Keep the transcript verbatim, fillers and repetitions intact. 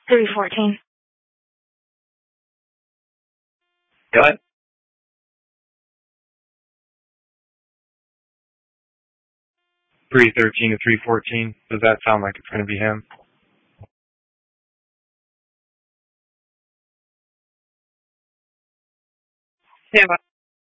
three fourteen. What? three thirteen to three fourteen. Does that sound like it's going to be him? Yeah,